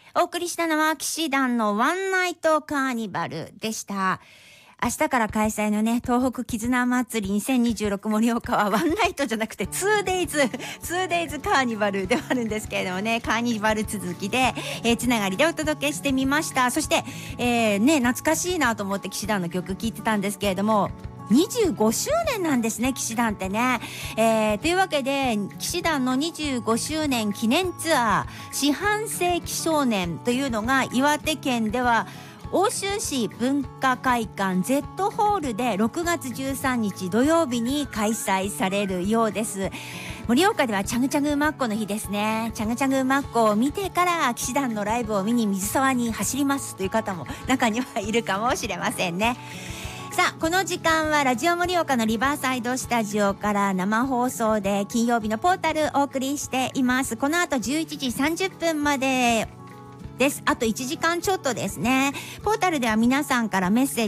お送りしたのは騎士団のワンナイトカーニバルでした。明日から開催のね、東北絆祭り2026盛岡はワンナイトじゃなくて 2days カーニバルではあるんですけれどもね、カーニバル続きで、つながりでお届けしてみました。そして、懐かしいなと思って騎士団の曲聴いてたんですけれども、25周年なんですね、騎士団ってね。というわけで、騎士団の25周年記念ツアー、四半世紀少年というのが岩手県では、奥州市文化会館 Z ホールで6月13日土曜日に開催されるようです。盛岡ではチャグチャグマッコの日ですね。チャグチャグマッコを見てから騎士団のライブを見に水沢に走りますという方も中にはいるかもしれませんね。さあ、この時間はラジオ盛岡のリバーサイドスタジオから生放送で金曜日のポータルお送りしています。この後11時30分までです。あと1時間ちょっとですね。ポータルでは皆さんからメッセージ